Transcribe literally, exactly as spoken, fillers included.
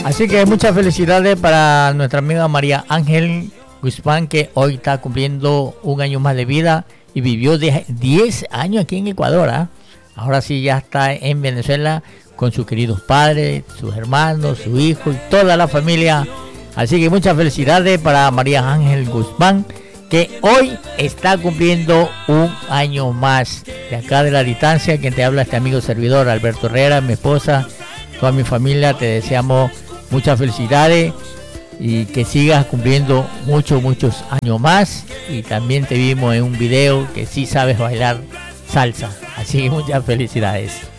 Así que muchas felicidades para nuestra amiga María Ángel Guzmán, que hoy está cumpliendo un año más de vida y vivió diez años aquí en Ecuador, ¿eh? Ahora sí ya está en Venezuela con sus queridos padres, sus hermanos, su hijo y toda la familia. Así que muchas felicidades para María Ángel Guzmán, que hoy está cumpliendo un año más. De acá de la distancia, quien te habla este amigo servidor Alberto Herrera, mi esposa, toda mi familia, te deseamos muchas felicidades y que sigas cumpliendo muchos, muchos años más. Y también te vimos en un video que sí sabes bailar salsa. Así que muchas felicidades.